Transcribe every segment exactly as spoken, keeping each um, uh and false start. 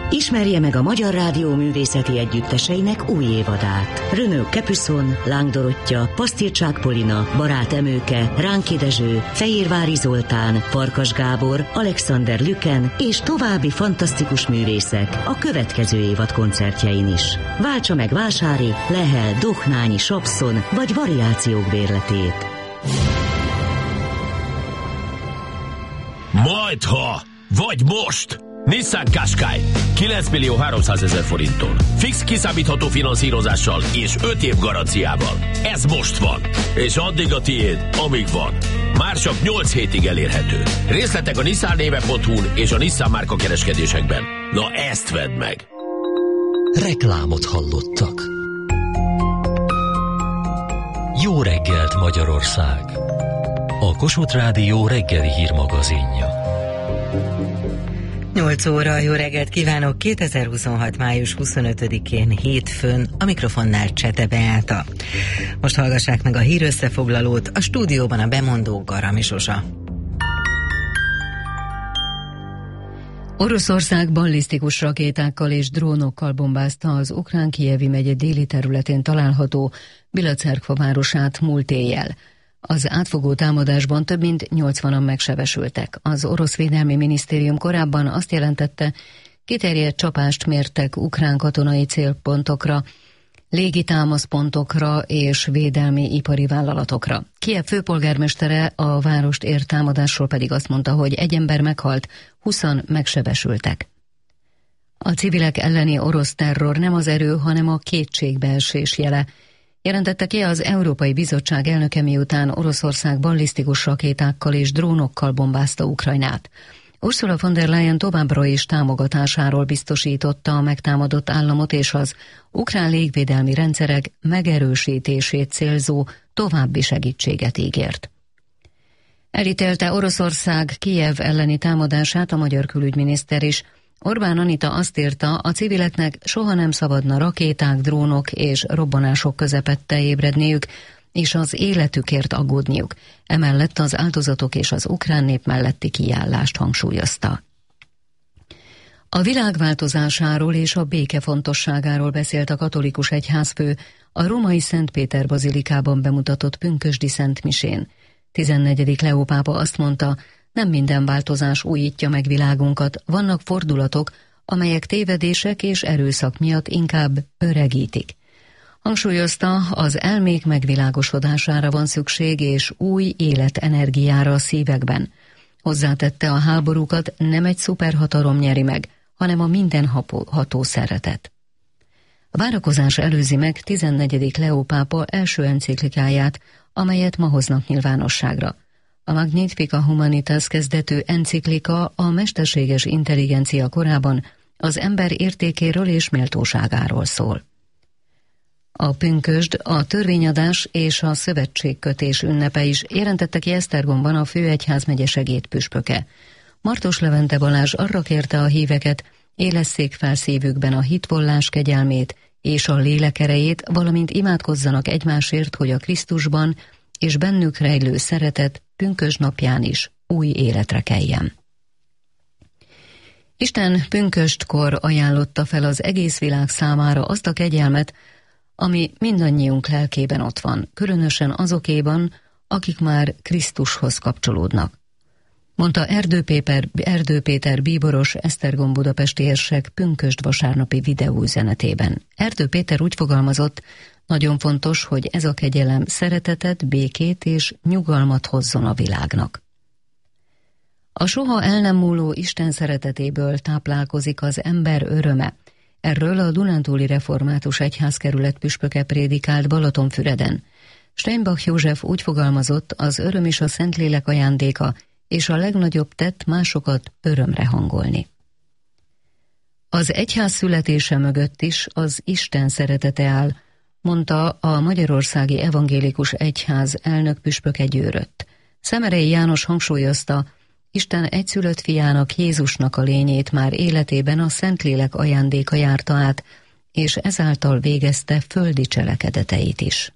Ismerje meg a Magyar Rádió művészeti együtteseinek új évadát. Renaud Capuçon, Láng Dorottya, Pasztircsák Polina, Barát Emőke, Ránki Dezső, Fehérvári Zoltán, Farkas Gábor, Alexander Lüken és további fantasztikus művészek a következő évad koncertjein is. Váltsa meg Vásári, Lehel, Dohnányi, Sapszon vagy variációk bérletét. Majdha, vagy most! Nissan Qashqai kilenc millió háromszázezer forinttól. Fix kiszámítható finanszírozással és öt év garanciával. Ez most van. És addig a tiéd, amíg van. Már csak nyolc hétig elérhető. Részletek a nissan néve pont hu-n és a Nissan márka kereskedésekben. Na ezt vedd meg! Reklámot hallottak. Jó reggelt, Magyarország! A Kossuth Rádió reggeli hírmagazinja. nyolc óra, jó reggelt kívánok! kétezer-huszonhat. május huszonötödikén hétfőn, a mikrofonnál Csete Beáta. Most hallgassák meg a hírösszefoglalót, a stúdióban a bemondó Garami Zsuzsa. Oroszország ballisztikus rakétákkal és drónokkal bombázta az ukrán Kijevi megye déli területén található Bilacerkva városát múlt éjjel. Az átfogó támadásban több mint nyolcvanan megsebesültek. Az orosz védelmi minisztérium korábban azt jelentette, kiterjedt csapást mértek ukrán katonai célpontokra, légitámaszpontokra és védelmi ipari vállalatokra. Kijev főpolgármestere a várost ért támadásról pedig azt mondta, hogy egy ember meghalt, húszan megsebesültek. A civilek elleni orosz terror nem az erő, hanem a kétségbeesés jele, jelentette ki az Európai Bizottság elnöke, miután Oroszország ballisztikus rakétákkal és drónokkal bombázta Ukrajnát. Ursula von der Leyen továbbra is támogatásáról biztosította a megtámadott államot és az ukrán légvédelmi rendszerek megerősítését célzó további segítséget ígért. Elítélte Oroszország Kijev elleni támadását a magyar külügyminiszter is. Orbán Anita azt írta, a civileknek soha nem szabadna rakéták, drónok és robbanások közepette ébredniük, és az életükért aggódniuk. Emellett az áldozatok és az ukrán nép melletti kiállást hangsúlyozta. A világ változásáról és a béke fontosságáról beszélt a katolikus egyházfő a római Szent Péter bazilikában bemutatott pünkösdi szentmisén. tizennegyedik Leó pápa azt mondta, nem minden változás újítja meg világunkat, vannak fordulatok, amelyek tévedések és erőszak miatt inkább öregítik. Hangsúlyozta, az elmék megvilágosodására van szükség és új életenergiára a szívekben. Hozzátette, a háborúkat nem egy szuperhatalom nyeri meg, hanem a mindenható szeretet. A várakozás előzi meg tizennegyedik Leó pápa első enciklikáját, amelyet ma hoznak nyilvánosságra. A Magnificat Humanitas kezdetű enciklika a mesterséges intelligencia korában az ember értékéről és méltóságáról szól. A pünkösd, a törvényadás és a szövetségkötés ünnepe is, jelentette ki Esztergomban a főegyházmegye segédpüspöke. Martos Levente Balázs arra kérte a híveket, élesszék fel szívükben a hitvallás kegyelmét és a lélek erejét, valamint imádkozzanak egymásért, hogy a Krisztusban és bennük rejlő szeretet pünkösd napján is új életre keljen. Isten pünköstkor ajánlotta fel az egész világ számára azt a kegyelmet, ami mindannyiunk lelkében ott van, különösen azokéban, akik már Krisztushoz kapcsolódnak. Mondta Erdő Péter, Erdő Péter bíboros Esztergom budapesti érsek pünkösd vasárnapi videóüzenetében. Erdő Péter úgy fogalmazott, nagyon fontos, hogy ez a kegyelem szeretetet, békét és nyugalmat hozzon a világnak. A soha el nem múló Isten szeretetéből táplálkozik az ember öröme. Erről a Dunántúli Református Egyházkerület püspöke prédikált Balatonfüreden. Steinbach József úgy fogalmazott, az öröm is a Szentlélek ajándéka, és a legnagyobb tett másokat örömre hangolni. Az egyház születése mögött is az Isten szeretete áll, mondta a Magyarországi Evangélikus Egyház elnök püspöke Győrött. Szemerei János hangsúlyozta, Isten egyszülött fiának, Jézusnak a lényét már életében a Szentlélek ajándéka járta át, és ezáltal végezte földi cselekedeteit is.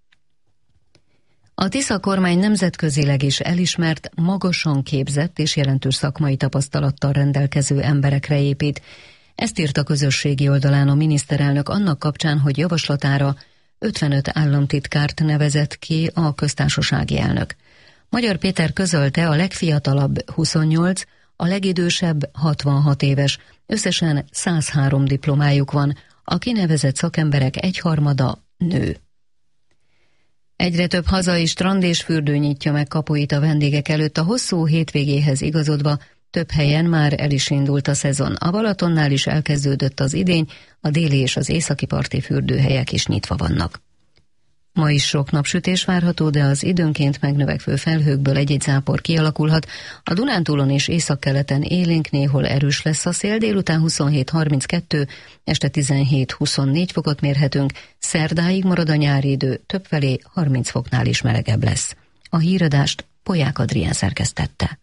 A Tisza kormány nemzetközileg is elismert, magasan képzett és jelentős szakmai tapasztalattal rendelkező emberekre épít. Ezt írt a közösségi oldalán a miniszterelnök annak kapcsán, hogy javaslatára ötvenöt államtitkárt nevezett ki a köztársasági elnök. Magyar Péter közölte, a legfiatalabb huszonnyolc, a legidősebb hatvanhat éves, összesen száz három diplomájuk van, a kinevezett szakemberek egyharmada nő. Egyre több hazai strand és fürdő nyitja meg kapuit a vendégek előtt, a hosszú hétvégéhez igazodva több helyen már el is indult a szezon. A Balatonnál is elkezdődött az idény, a déli és az északi parti fürdőhelyek is nyitva vannak. Ma is sok napsütés várható, de az időnként megnövekvő felhőkből egy-egy zápor kialakulhat. A Dunántúlon és északkeleten élénk, néhol erős lesz a szél, délután huszonhét harminckettő, este tizenhét huszonnégy fokot mérhetünk, szerdáig marad a nyári idő, többfelé harminc foknál is melegebb lesz. A híradást Polyák Adrián szerkesztette.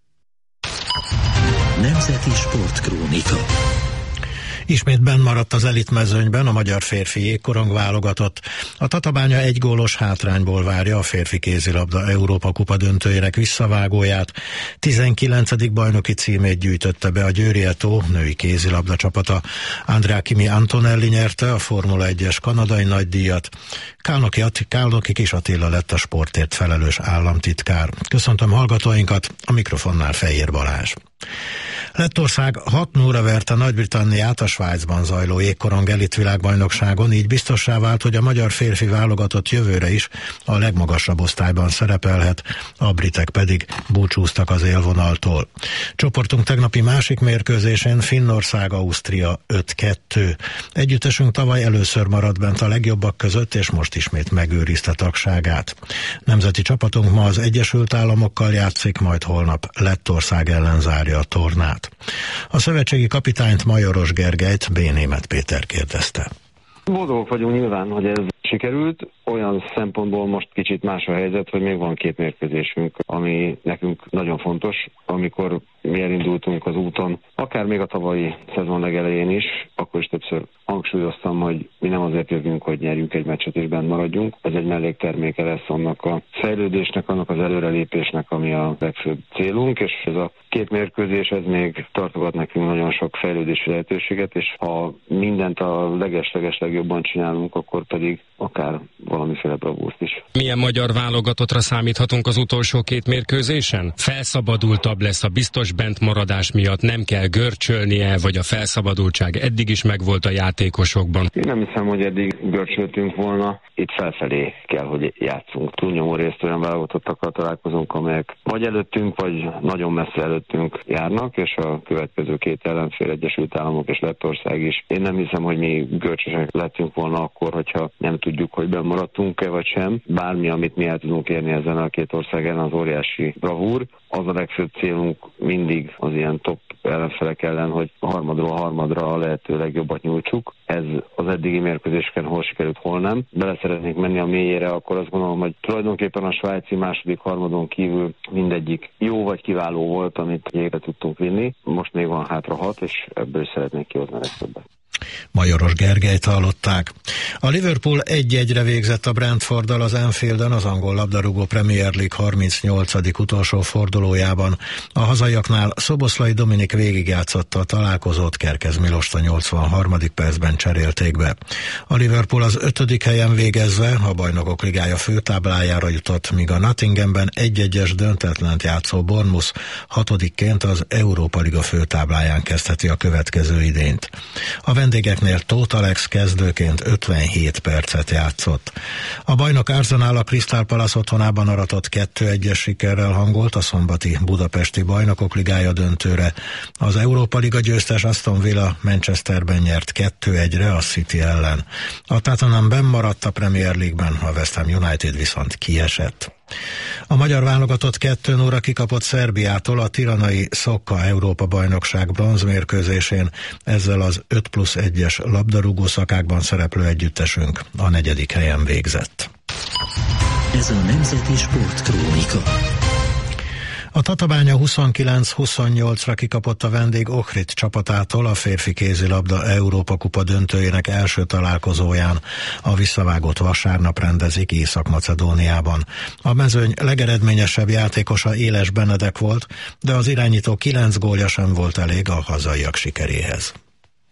Nemzeti Sportkrónika. Ismét benn maradt az elitmezőnyben a magyar férfi jégkorong válogatott. A Tatabánya egy gólos hátrányból várja a férfi kézilabda Európa kupa döntőjének visszavágóját. tizenkilencedik bajnoki címét gyűjtötte be a Győri Eto női kézilabda csapata. Andrea Kimi Antonelli nyerte a Formula egyes kanadai nagydíjat. Kálnoki, Kálnoki Kis Attila lett a sportért felelős államtitkár. Köszöntöm hallgatóinkat, a mikrofonnál Fejér Balázs. Lettország hat nulla verte Nagy-Britanniát a Svájcban zajló jégkorong elit világbajnokságon, így biztossá vált, hogy a magyar férfi válogatott jövőre is a legmagasabb osztályban szerepelhet, a britek pedig búcsúztak az élvonaltól. Csoportunk tegnapi másik mérkőzésén Finnország-Ausztria öt kettő. Együttesünk tavaly először maradt bent a legjobbak között, és most ismét megőrizte tagságát. Nemzeti csapatunk ma az Egyesült Államokkal játszik, majd holnap Lettország ellen zárja a tornát. A szövetségi kapitányt, Majoros Gergelyt B. Németh Péter kérdezte. Boldogok vagyunk nyilván, hogy ez sikerült. Olyan szempontból most kicsit más a helyzet, hogy még van két mérkőzésünk, ami nekünk nagyon fontos. Amikor mi elindultunk az úton, akár még a tavalyi szezon legelején is, akkor is többször hangsúlyoztam, hogy mi nem azért jövünk, hogy nyerjünk egy meccset és bent maradjunk. Ez egy mellékterméke lesz annak a fejlődésnek, annak az előrelépésnek, ami a legfőbb célunk, és ez a két mérkőzés, ez még tartogat nekünk nagyon sok fejlődési lehetőséget, és ha mindent a leges-leges legjobban csinálunk, akkor pedig akár valamiféle bravúrt is. Milyen magyar válogatottra számíthatunk az utolsó két mérkőzésen? Felszabadultabb lesz a biztos bentmaradás miatt, nem kell görcsölnie, vagy a felszabadultság eddig is megvolt a játékosokban? Én nem hiszem, hogy eddig görcsöltünk volna. Itt felfelé kell, hogy játszunk. Túlnyomó részt olyan válogatottakkal találkozunk, amelyek vagy előttünk, vagy nagyon messze előttünk járnak, és a következő két ellenfél, Egyesült Államok és Lettország is. Én nem hiszem, hogy mi görcsösek lettünk volna akkor, hogyha nem tudjuk, hogy bemaradtunk-e vagy sem. Bármi, amit mi el tudunk érni ezen a két ország ellen, az óriási bravúr. Az a legfőbb célunk mindig az ilyen top ellenfelek ellen, hogy a harmadról a harmadra a lehető legjobbat nyújtsuk. Ez az eddigi mérkőzéseken hol sikerült, hol nem. Bele szeretnék menni a mélyére, akkor azt gondolom, hogy tulajdonképpen a svájci második harmadon kívül mindegyik jó vagy kiváló volt, amit jégre tudtunk vinni. Most még van hátra hat, és ebből is szeretnék kihozni a legtöbbet. Majoros Gergelyt hallották. A Liverpool egy egyre végzett a Brentforddal az Anfielden az angol labdarúgó Premier League harmincnyolcadik utolsó fordulójában. A hazaiaknál Szoboszlai Dominik végigjátszotta a találkozót, Kerkez Milost a nyolcvanharmadik percben cserélték be. A Liverpool az ötödik helyen végezve a Bajnokok Ligája főtáblájára jutott, míg a Nottinghamben egy egyes döntetlent játszó Bournemouth hatodikként az Európa Liga főtábláján kezdheti a következő idényt. A vendégeknél Tóth Alex kezdőként ötvenhét percet játszott. A bajnok Arsenal a Crystal Palace otthonában aratott kettő egyes sikerrel hangolt a szombati budapesti Bajnokok Ligája döntőre. Az Európa Liga győztes Aston Villa Manchesterben nyert kettő egyre a City ellen. A Tottenham benn maradt a Premier League-ben, a West Ham United viszont kiesett. A magyar válogatott kettő nulla kikapott Szerbiától a tiranai Szokka Európa-bajnokság bronzmérkőzésén, ezzel az öt plusz egyes labdarúgó szakákban szereplő együttesünk a negyedik helyen végzett. Ez a Nemzeti Sportkrónika. A Tatabánya huszonkilenc huszonnyolcra kikapott a vendég Ohrid csapatától a férfi kézilabda Európa kupa döntőjének első találkozóján. A visszavágót vasárnap rendezik Észak-Macedóniában. A mezőny legeredményesebb játékosa Éles Benedek volt, de az irányító kilenc gólja sem volt elég a hazaiak sikeréhez.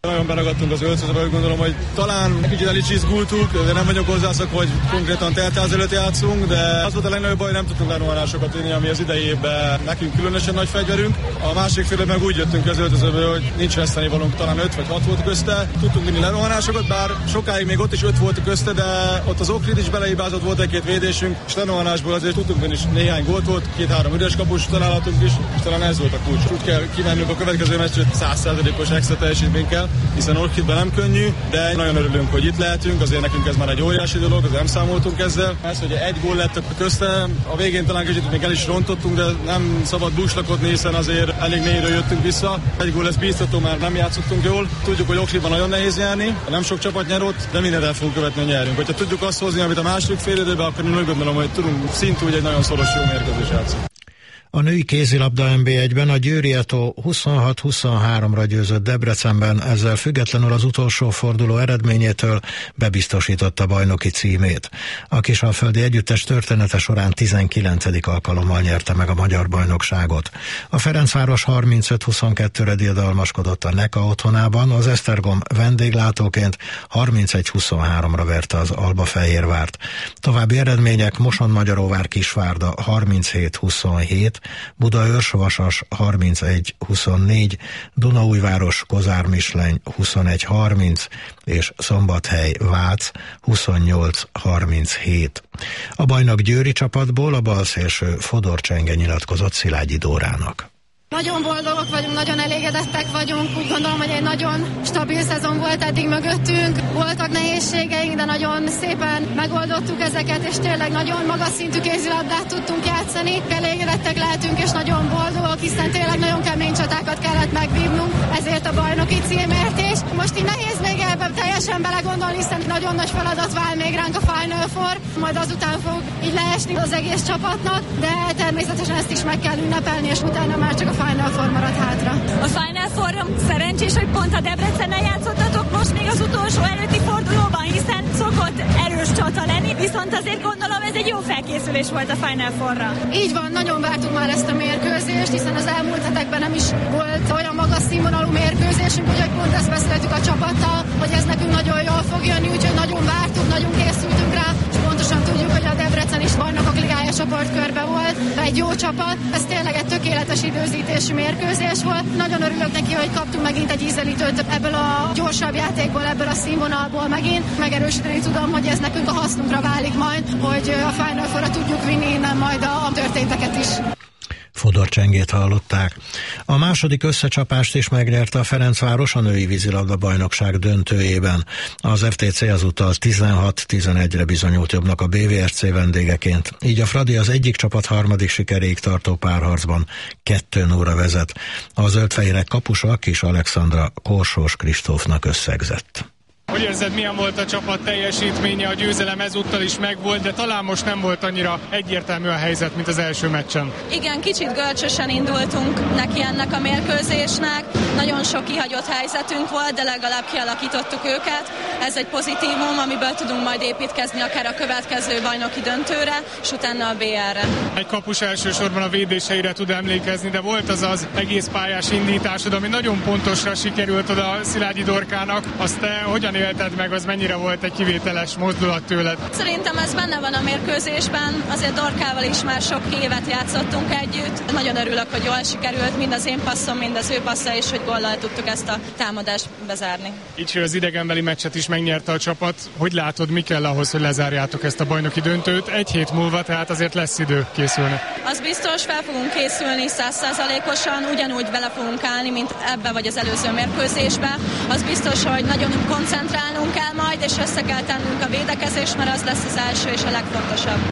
Nagyon beragadtunk az öltözőbe, úgy gondolom, hogy talán kicsit el is izgultuk, de nem vagyok hozzászok, hogy konkrétan teltház előtt játszunk, de az volt a legnagyobb baj, hogy nem tudtunk lerohanásokat írni, ami az idejében nekünk különösen nagy fegyverünk. A másik fél meg úgy jöttünk az öltözőbe, hogy nincs vesztenivalónk, talán öt vagy hat volt közte. Tudtunk vinni lerohanásokat, bár sokáig még ott is öt volt közte, de ott az Okrid is beleibázott, volt egy-két védésünk, és lerohanásból azért tudtunk vinni, néhány gólt volt, két-három üres kapus találatunk is, és talán ez volt a kulcs. Úgy kell kivennünk a következő meccsre, száz százalékos extra teljesítmény kell, hiszen Orchidben nem könnyű, de nagyon örülünk, hogy itt lehetünk, azért nekünk ez már egy óriási dolog, azért nem számoltunk ezzel. Ez, hogy egy gól lett közte, a végén talán kicsit még el is rontottunk, de nem szabad búslakodni, hiszen azért elég mélyről jöttünk vissza. Egy gól lesz bíztató, már nem játszottunk jól. Tudjuk, hogy Orchidban nagyon nehéz nyerni, nem sok csapat nyer ott, de mindent el fogunk követni, hogy nyerünk. Hogyha tudjuk azt hozni, amit a második fél időben, akkor én úgy gondolom, hogy tudunk szintúgy egy nagyon szoros jó mérkőzés játszani. A női kézilabda en bé egyben a Győri Eto huszonhat huszonháromra győzött Debrecenben, ezzel függetlenül az utolsó forduló eredményétől bebiztosította bajnoki címét. A kisalföldi együttes története során tizenkilencedik alkalommal nyerte meg a magyar bajnokságot. A Ferencváros harmincöt huszonkettőre diadalmaskodott a Neka otthonában, az Esztergom vendéglátóként harmincegy huszonháromra verte az Albafehérvárt. További eredmények: Mosonmagyaróvár Kisvárda harminchét huszonhét, Budaörs Vasas harmincegy huszonnégy, Dunaújváros Kozár Misleny huszonegy harminc és Szombathely Vác huszonnyolc harminchét. A bajnok győri csapatból a balszélső Fodor Csenge nyilatkozott Szilágyi Dórának. Nagyon boldogok vagyunk, nagyon elégedettek vagyunk, úgy gondolom, hogy egy nagyon stabil szezon volt eddig mögöttünk. Voltak nehézségeink, de nagyon szépen megoldottuk ezeket, és tényleg nagyon magas szintű kézilabdát tudtunk játszani. Elégedettek lehetünk, és nagyon boldogok, hiszen tényleg nagyon kemény csatákat kellett megvívnunk, ezért a bajnoki címért is. Most így nehéz még ebben teljesen belegondolni, hiszen nagyon nagy feladat vár még ránk a Final Four, majd azután fog így leesni az egész csapatnak, de természetesen ezt is meg kell ünnepelni, és utána már csak a Final Four marad hátra. A Final Four szerencsés, hogy pont a Debrecennel játszottatok most még az utolsó előtti fordulóban, hiszen szokott erős csata lenni, viszont azért gondolom ez egy jó felkészülés volt a Final Fourra. Így van, nagyon vártuk már ezt a mérkőzést, hiszen az elmúlt hetekben nem is volt olyan magas színvonalú mérkőzésünk, úgyhogy pont ezt beszéltük a csapattal, hogy ez nekünk nagyon jól fog jönni, úgyhogy nagyon vártuk, nagyon készültünk rá, és pontosan tudjuk, hogy a Debrecen is Bajnokok Ligája csoportkörbe volt, egy jó csapat, ez tényleg egy tökéletes időzítésű mérkőzés volt. Nagyon örülök neki, hogy kaptunk megint egy ízelítőt ebből a gyorsabb játékból, ebből a színvonalból megint. Megerősíteni tudom, hogy ez nekünk a hasznunkra válik majd, hogy a Final Fourra tudjuk vinni innen majd a történteket is. Fodor Csengét hallották. A második összecsapást is megnyerte a Ferencváros a női vízilabda bajnokság döntőjében. Az ef té cé azúttal tizenhat tizenegyre bizonyult jobbnak a bé vé es cé vendégeként. Így a Fradi az egyik csapat harmadik sikeréig tartó párharcban kettő nullra vezet. A zöldfehérek kapusa Kis Alexandra Korsós Kristófnak összegzett. Hogy érzed, milyen volt a csapat teljesítménye? A győzelem ezúttal is megvolt, de talán most nem volt annyira egyértelmű a helyzet, mint az első meccsen. Igen, kicsit görcsösen indultunk neki ennek a mérkőzésnek. Nagyon sok kihagyott helyzetünk volt, de legalább kialakítottuk őket. Ez egy pozitívum, amiből tudunk majd építkezni akár a következő bajnoki döntőre, és utána a bé er-re. Egy kapus elsősorban a védéseire tud emlékezni, de volt az az egész pályás indításod, ami nagyon pontosra sikerült oda Szilágyi Dorkának. Azt te hogyan élted meg, az mennyire volt egy kivételes mozdulat tőled? Szerintem ez benne van a mérkőzésben, azért Dorkával is már sok évet játszottunk együtt. Nagyon örülök, hogy jól sikerült, mind az én passzom, mind az ő passza, és hogy góllal tudtuk ezt a támadást bezárni. Így, hogy az idegenbeli meccset is megnyerte a csapat, hogy látod, mi kell ahhoz, hogy lezárjátok ezt a bajnoki döntőt? Egy hét múlva, tehát azért lesz idő készülni. Az biztos, fel fogunk készülni száz százalékosan, ugyanúgy bele fogunk állni, mint ebbe vagy az előző mérkőzésbe. Az biztos, hogy nagyon koncentrálnunk kell majd, és össze kell tennünk a védekezést, mert az lesz az első és a legfontosabb.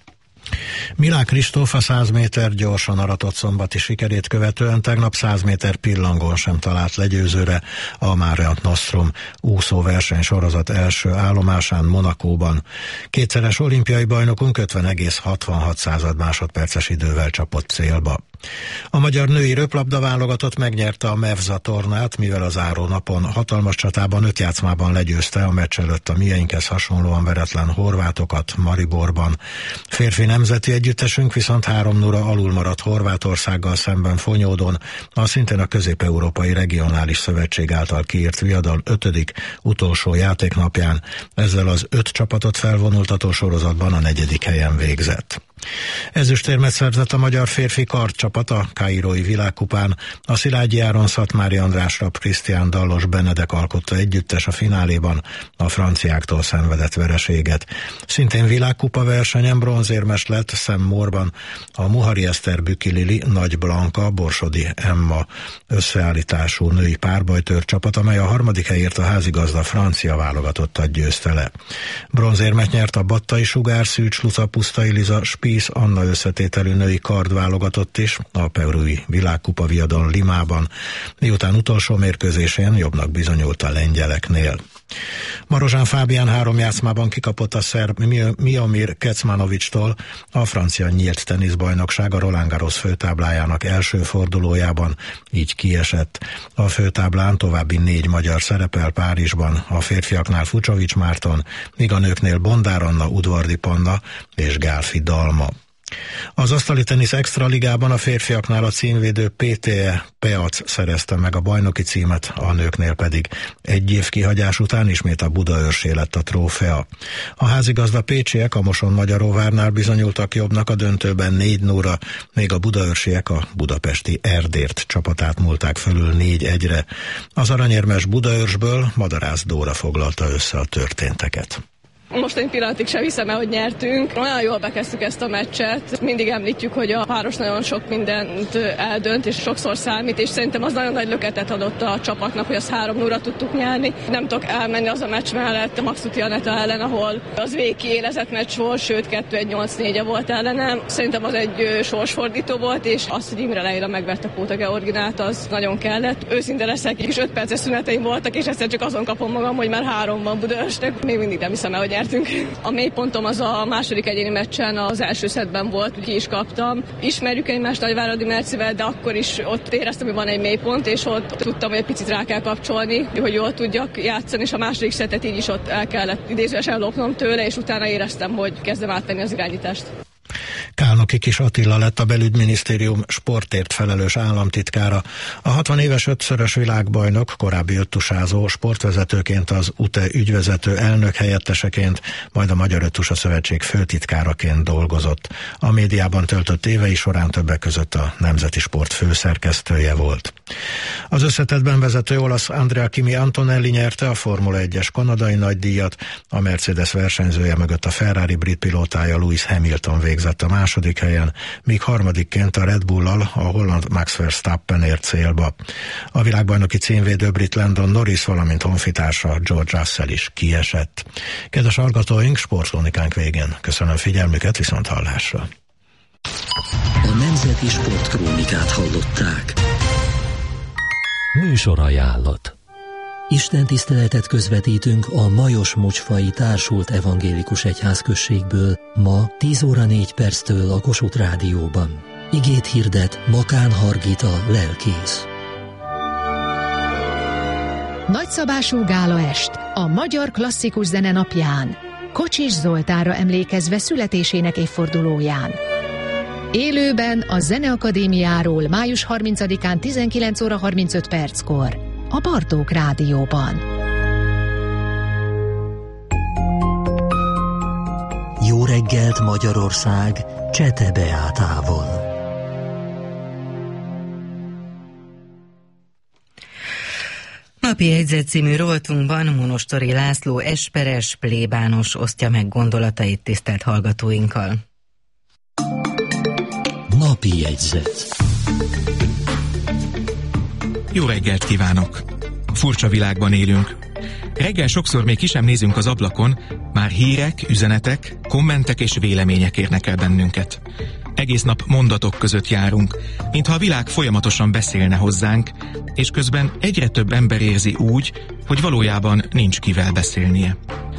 Milák Kristóf a száz méter gyorsan aratott szombati sikerét követően tegnap száz méter pillangón sem talált legyőzőre a Mare Nostrum úszó versenysorozat első állomásán Monakóban. Kétszeres olimpiai bajnokunk ötven egész hatvanhat másodperces idővel csapott célba. A magyar női röplabda válogatott megnyerte a Mevza tornát, mivel az záró napon hatalmas csatában öt játszmában legyőzte a meccs előtt a mieinkhez hasonlóan veretlen horvátokat Mariborban. Férfi nemzeti együttesünk viszont három nulla alul maradt Horvátországgal szemben Fonyódon, a szintén a Közép-Európai Regionális Szövetség által kiírt viadal ötödik utolsó játéknapján. Ezzel az öt csapatot felvonultató sorozatban a negyedik helyen végzett. Ezüstérmet szerzett a magyar férfi kardcsapat a kairói világkupán. A Szilágyi Áron, Szatmári András, Rapp Krisztián, Dallos Benedek alkotta együttes a fináléban a franciáktól szenvedett vereséget. Szintén világkupa versenyen bronzérmes lett Szemmórban a Muhari Eszter, Büki Lili, Nagy Blanka, Borsodi Emma összeállítású női párbajtőr csapat, amely a harmadik helyért a házigazda francia válogatottat győzte le. Bronzérmet nyert a Battai Sugár, Szűcs Luca, Pusztai Liza, Spisz Anna összetételű női kardválogatott is a perui világkupa viadon Limában, miután utolsó mérkőzésén jobbnak bizonyult a lengyeleknél. Marozsán Fábián három játszmában kikapott a szerb Miomir Kecmanovicstól a francia nyílt teniszbajnokság a Roland Garros főtáblájának első fordulójában, így kiesett. A főtáblán további négy magyar szerepel Párizsban, a férfiaknál Fucsovics Márton, míg a nőknél Bondár Anna, Udvardi Panna és Gálfi Dalma. Az asztali tenisz extraligában a férfiaknál a címvédő pé té e Peac szerezte meg a bajnoki címet, a nőknél pedig egy év kihagyás után ismét a Budaörsé lett a trófea. A házigazda pécsiek a Moson-Magyaróvárnál bizonyultak jobbnak a döntőben négy nulla, még a budaörsiek a budapesti Erdért csapatát múlták fölül négy egyre. Az aranyérmes Budaörsből Madarász Dóra foglalta össze a történteket. Most egy pillanatig sem hiszem el, hogy nyertünk. Olyan jól bekezdtük ezt a meccset. Mindig említjük, hogy a páros nagyon sok mindent eldönt, és sokszor számít, és szerintem az nagyon nagy löketet adott a csapatnak, hogy azt három nulla tudtuk nyerni. Nem tudok elmenni az a meccs mellett a Maxuti Aneta ellen, ahol az végkiélezett meccs volt, sőt kettő egy nyolc négy volt ellenem. Szerintem az egy sorsfordító volt, és az, hogy Imre Leila megvette Póta Georginát, az nagyon kellett. Őszinte leszek, és öt perces szüneteim voltak, és egyszer csak azon kapom magam, hogy már három van Budaörsnek. Még mindig nem hiszem el, hogy a mélypontom az a második egyéni meccsen az első szettben volt, ki is kaptam. Ismerjük egymást Nagyváradi Mercivel, de akkor is ott éreztem, hogy van egy mélypont, és ott tudtam, hogy egy picit rá kell kapcsolni, hogy jól tudjak játszani, és a második szettet így is ott el kellett idézőesen lopnom tőle, és utána éreztem, hogy kezdem átvenni az irányítást. Kálnoki Kis Attila lett a belügyminisztérium sportért felelős államtitkára. A hatvan éves ötszörös világbajnok korábbi öttusázó sportvezetőként, az u té e ügyvezető elnök helyetteseként, majd a Magyar Öttusa Szövetség főtitkáraként dolgozott. A médiában töltött évei során többek között a Nemzeti Sport főszerkesztője volt. Az összetettben vezető olasz Andrea Kimi Antonelli nyerte a Formula egyes kanadai nagydíjat, a Mercedes versenyzője mögött a Ferrari brit pilótája Lewis Hamilton végzett a második helyen, míg harmadikként a Red Bull-al a holland Max Verstappen ért célba. A világbajnoki címvédő brit Landon Norris, valamint honfitársa George Russell is kiesett. Kedves hallgatóink, sportkrónikánk végén köszönöm figyelmüket, viszont hallásra. A Nemzeti Sportkrónikát hallották. Műsorajánlat. Isten tiszteletet közvetítünk a Majos Mucsfai Társult Evangélikus Egyházközségből ma tíz óra négy perctől a Kossuth Rádióban. Igét hirdet Makán Hargita lelkész. Nagyszabású gálaest a magyar klasszikus zene napján, Kocsis Zoltánra emlékezve születésének évfordulóján. Élőben a Zeneakadémiáról május harmincadikán tizenkilenc óra harmincöt perckor a Bartók Rádióban. Jó reggelt Magyarország Csete Beátával. Napi jegyzet című rovatunkban Monostori László esperes, plébános osztja meg gondolatait tisztelt hallgatóinkkal. Napi jegyzet. Jó reggelt kívánok! Furcsa világban élünk. Reggel sokszor még ki sem nézünk az ablakon, már hírek, üzenetek, kommentek és vélemények érnek el bennünket. Egész nap mondatok között járunk, mintha a világ folyamatosan beszélne hozzánk, és közben egyre több ember érzi úgy, hogy valójában nincs kivel beszélnie.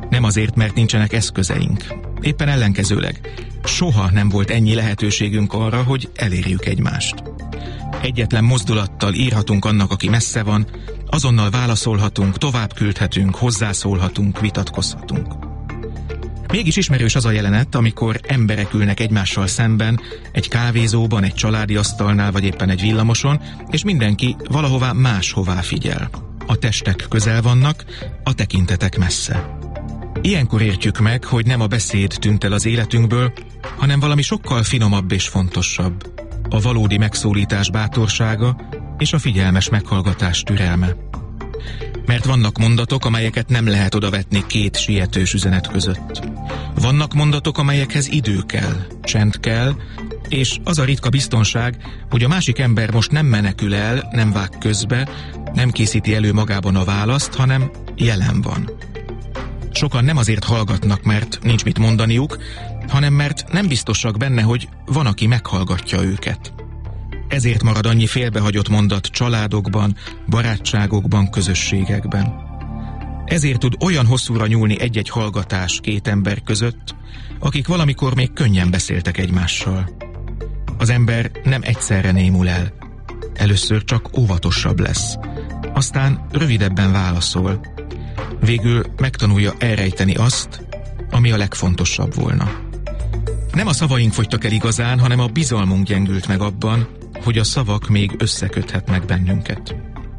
Nem azért, mert nincsenek eszközeink. Éppen ellenkezőleg. Soha nem volt ennyi lehetőségünk arra, hogy elérjük egymást. Egyetlen mozdulattal írhatunk annak, aki messze van, azonnal válaszolhatunk, tovább küldhetünk, hozzászólhatunk, vitatkozhatunk. Mégis ismerős az a jelenet, amikor emberek ülnek egymással szemben, egy kávézóban, egy családi asztalnál, vagy éppen egy villamoson, és mindenki valahová máshová figyel. A testek közel vannak, a tekintetek messze. Ilyenkor értjük meg, hogy nem a beszéd tűnt el az életünkből, hanem valami sokkal finomabb és fontosabb. A valódi megszólítás bátorsága és a figyelmes meghallgatás türelme. Mert vannak mondatok, amelyeket nem lehet odavetni két sietős üzenet között. Vannak mondatok, amelyekhez idő kell, csend kell, és az a ritka biztonság, hogy a másik ember most nem menekül el, nem vág közbe, nem készíti elő magában a választ, hanem jelen van. Sokan nem azért hallgatnak, mert nincs mit mondaniuk, hanem mert nem biztosak benne, hogy van, aki meghallgatja őket. Ezért marad annyi félbehagyott mondat családokban, barátságokban, közösségekben. Ezért tud olyan hosszúra nyúlni egy-egy hallgatás két ember között, akik valamikor még könnyen beszéltek egymással. Az ember nem egyszerre némul el. Először csak óvatosabb lesz. Aztán rövidebben válaszol. Végül megtanulja elrejteni azt, ami a legfontosabb volna. Nem a szavaink fogytak el igazán, hanem a bizalmunk gyengült meg abban, hogy a szavak még összeköthetnek bennünket.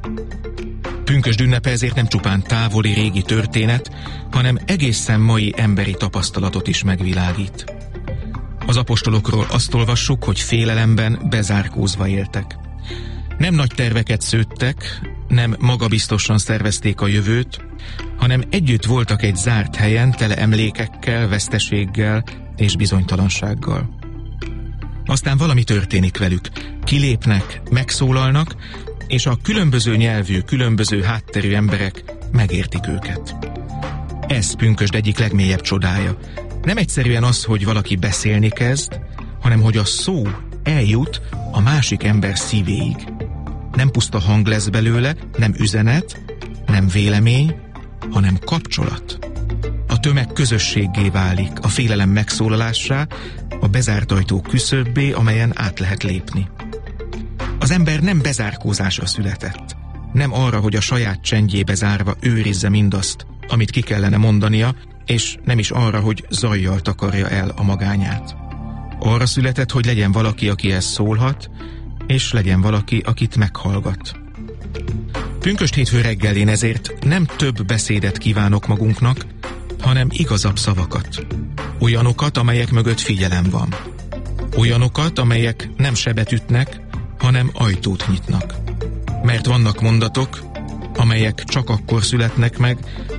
Pünkösd ünnepe ezért nem csupán távoli régi történet, hanem egészen mai emberi tapasztalatot is megvilágít. Az apostolokról azt olvassuk, hogy félelemben bezárkózva éltek. Nem nagy terveket szőttek, nem magabiztosan szervezték a jövőt, hanem együtt voltak egy zárt helyen, tele emlékekkel, veszteséggel és bizonytalansággal. Aztán valami történik velük. Kilépnek, megszólalnak, és a különböző nyelvű, különböző hátterű emberek megértik őket. Ez pünkösd egyik legmélyebb csodája. Nem egyszerűen az, hogy valaki beszélni kezd, hanem hogy a szó eljut a másik ember szívéig. Nem puszta hang lesz belőle, nem üzenet, nem vélemény, hanem kapcsolat. A tömeg közösséggé válik, a félelem megszólalássá, a bezárt ajtó küszöbbé, amelyen át lehet lépni. Az ember nem bezárkózásra született. Nem arra, hogy a saját csendjébe zárva őrizze mindazt, amit ki kellene mondania, és nem is arra, hogy zajjal takarja el a magányát. Arra született, hogy legyen valaki, akihez szólhat, és legyen valaki, akit meghallgat. Pünkösd hétfő reggelén ezért nem több beszédet kívánok magunknak, hanem igazabb szavakat. Olyanokat, amelyek mögött figyelem van. Olyanokat, amelyek nem sebet ütnek, hanem ajtót nyitnak. Mert vannak mondatok, amelyek csak akkor születnek meg,